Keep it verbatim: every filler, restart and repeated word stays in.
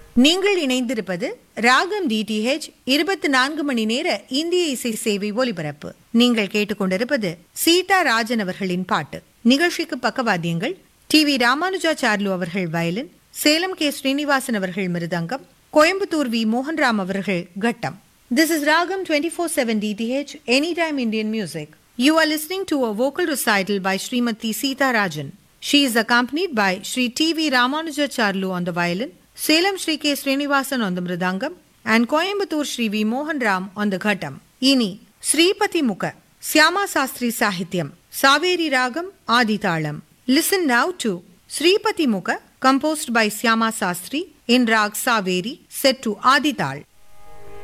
நீங்கள் இணைந்திருப்பது ராகம் டிடிஹெச் இருபத்தி நான்கு மணி நேர இந்திய இசை சேவை ஒலிபரப்பு. நீங்கள் கேட்டுக்கொண்டிருப்பது சீதா ராஜன் அவர்களின் பாட்டு. நிகழ்ச்சிக்கு பக்கவாத்தியங்கள் டி வி ராமானுஜாச்சார்லு அவர்கள் வயலின், சேலம் கே ஸ்ரீனிவாசன் அவர்கள் மிருதங்கம், கோயம்புத்தூர் வி மோகன்ராம் அவர்கள் கட்டம். This is Ragam twenty-four seven D T H, Anytime Indian Music. You are listening to a vocal recital by Srimati Sita Rajan. She is accompanied by Sri T V Ramanujacharlu on the violin, Salem Sri K Srinivasan on the mridangam, and Coimbatore Sri V Mohan Ram on the ghattam. Ini Sripati Mukha, Syama Sastri Sahityam, Saveri Ragam, Adi Talam. Listen now to Sripati Mukha, composed by Syama Sastri in Rag Saveri, set to Adi Tal.